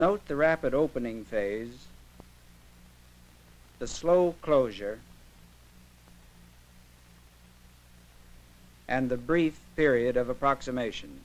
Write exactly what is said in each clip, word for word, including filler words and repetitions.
Note the rapid opening phase, the slow closure, and the brief period of approximation.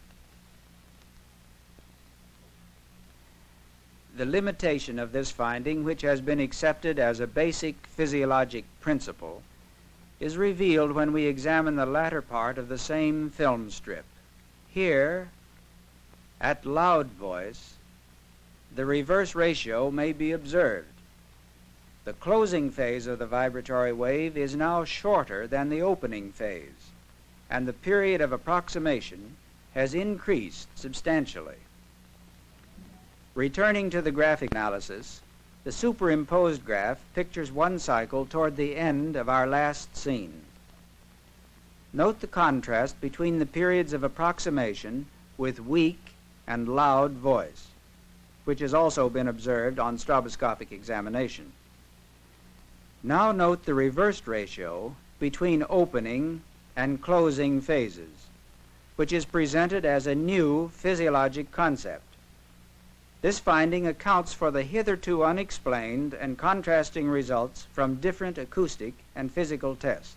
The limitation of this finding, which has been accepted as a basic physiologic principle, is revealed when we examine the latter part of the same film strip. Here, at loud voice, the reverse ratio may be observed. The closing phase of the vibratory wave is now shorter than the opening phase, and the period of approximation has increased substantially. Returning to the graphic analysis, the superimposed graph pictures one cycle toward the end of our last scene. Note the contrast between the periods of approximation with weak and loud voice, which has also been observed on stroboscopic examination. Now note the reversed ratio between opening and closing phases, which is presented as a new physiologic concept. This finding accounts for the hitherto unexplained and contrasting results from different acoustic and physical tests.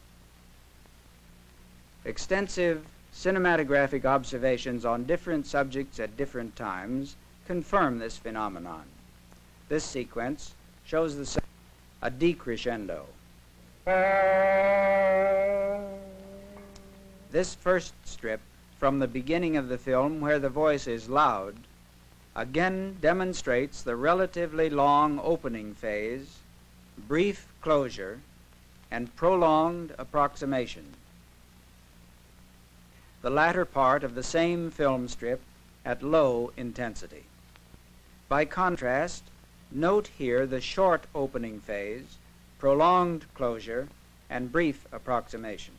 Extensive cinematographic observations on different subjects at different times confirm this phenomenon. This sequence shows the a decrescendo. This first strip from the beginning of the film, where the voice is loud, again demonstrates the relatively long opening phase, brief closure, and prolonged approximation. The latter part of the same film strip at low intensity. By contrast, note here the short opening phase, prolonged closure, and brief approximation.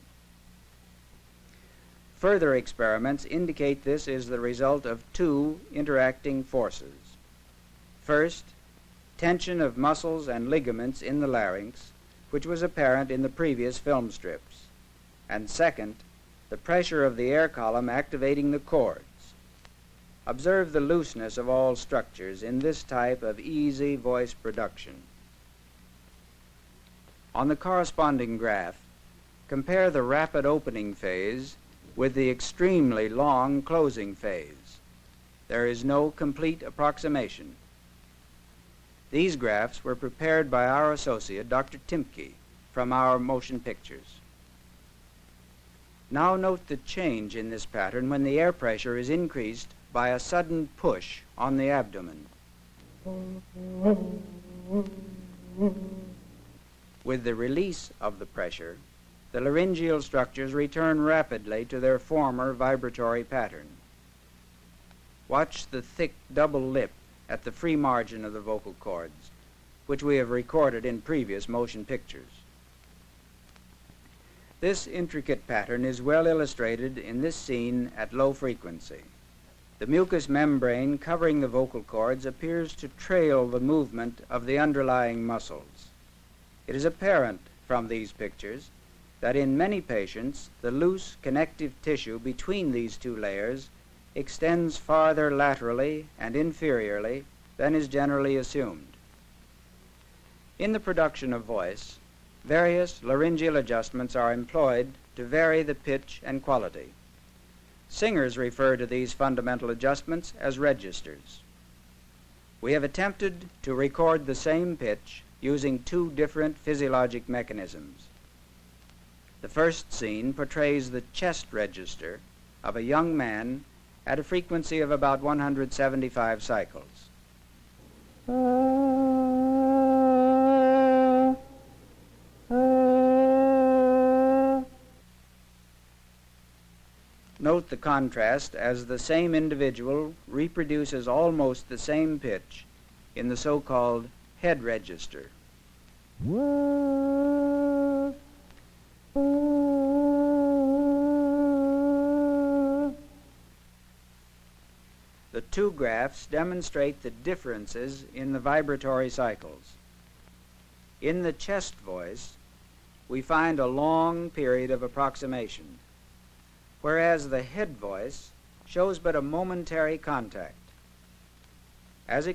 Further experiments indicate this is the result of two interacting forces. First, tension of muscles and ligaments in the larynx, which was apparent in the previous film strips. And second, the pressure of the air column activating the cords. Observe the looseness of all structures in this type of easy voice production. On the corresponding graph, compare the rapid opening phase with the extremely long closing phase. There is no complete approximation. These graphs were prepared by our associate, Doctor Timke, from our motion pictures. Now note the change in this pattern when the air pressure is increased by a sudden push on the abdomen. With the release of the pressure, the laryngeal structures return rapidly to their former vibratory pattern. Watch the thick double lip at the free margin of the vocal cords, which we have recorded in previous motion pictures. This intricate pattern is well illustrated in this scene at low frequency. The mucous membrane covering the vocal cords appears to trail the movement of the underlying muscles. It is apparent from these pictures that in many patients, the loose connective tissue between these two layers extends farther laterally and inferiorly than is generally assumed. In the production of voice, various laryngeal adjustments are employed to vary the pitch and quality. Singers refer to these fundamental adjustments as registers. We have attempted to record the same pitch using two different physiologic mechanisms. The first scene portrays the chest register of a young man at a frequency of about one hundred seventy-five cycles. Note the contrast as the same individual reproduces almost the same pitch in the so-called head register. The two graphs demonstrate the differences in the vibratory cycles. In the chest voice, we find a long period of approximation, whereas the head voice shows but a momentary contact. As